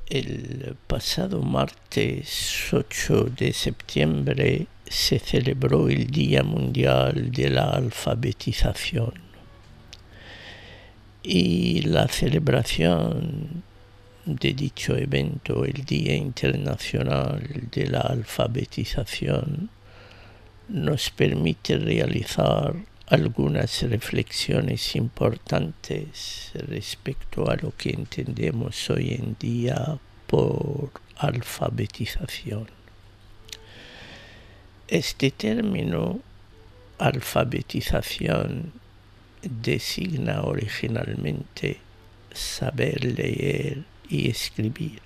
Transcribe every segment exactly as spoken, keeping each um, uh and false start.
El pasado martes ocho de septiembre se celebró el Día Mundial de la Alfabetización, y la celebración de dicho evento, el Día Internacional de la Alfabetización, nos permite realizar algunas reflexiones importantes respecto a lo que entendemos hoy en día por alfabetización. Este término, alfabetización, designa originalmente saber leer y escribir.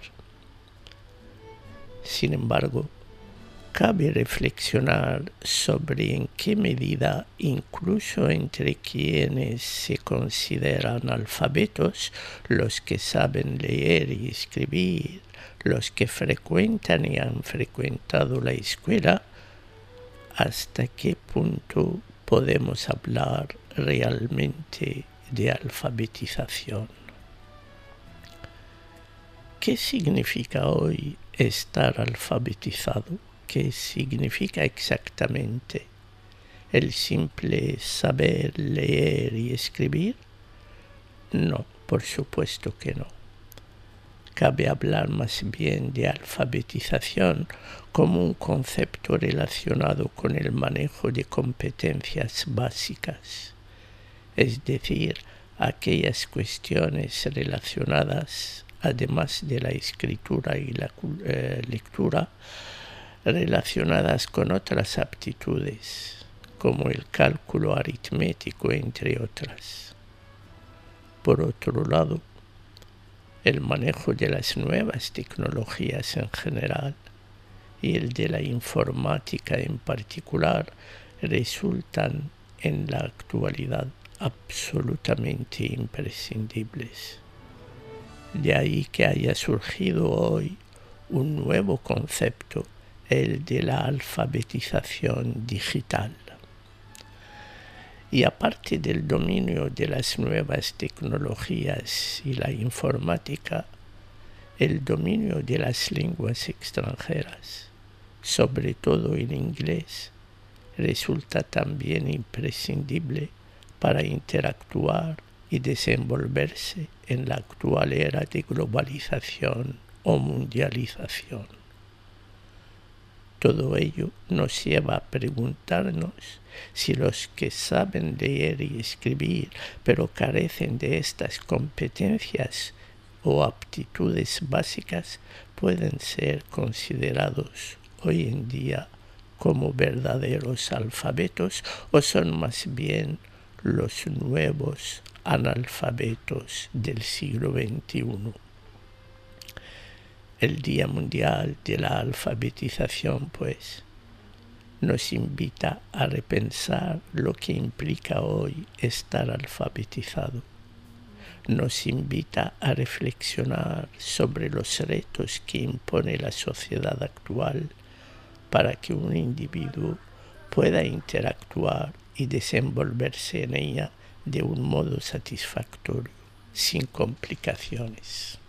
Sin embargo, cabe reflexionar sobre en qué medida, incluso entre quienes se consideran alfabetos, los que saben leer y escribir, los que frecuentan y han frecuentado la escuela, hasta qué punto podemos hablar realmente de alfabetización. ¿Qué significa hoy estar alfabetizado? ¿Qué significa exactamente el simple saber leer y escribir? No, por supuesto que no. Cabe hablar más bien de alfabetización como un concepto relacionado con el manejo de competencias básicas, es decir, aquellas cuestiones relacionadas, además de la escritura y la eh, lectura, relacionadas con otras aptitudes, como el cálculo aritmético, entre otras. Por otro lado, el manejo de las nuevas tecnologías en general y el de la informática en particular resultan en la actualidad absolutamente imprescindibles. De ahí que haya surgido hoy un nuevo concepto, el de la alfabetización digital. Y aparte del dominio de las nuevas tecnologías y la informática, el dominio de las lenguas extranjeras, sobre todo el inglés, resulta también imprescindible para interactuar y desenvolverse en la actual era de globalización o mundialización. Todo ello nos lleva a preguntarnos si los que saben leer y escribir, pero carecen de estas competencias o aptitudes básicas, pueden ser considerados hoy en día como verdaderos alfabetos, o son más bien los nuevos analfabetos del siglo veintiuno. El Día Mundial de la Alfabetización, pues, nos invita a repensar lo que implica hoy estar alfabetizado. Nos invita a reflexionar sobre los retos que impone la sociedad actual para que un individuo pueda interactuar y desenvolverse en ella de un modo satisfactorio, sin complicaciones.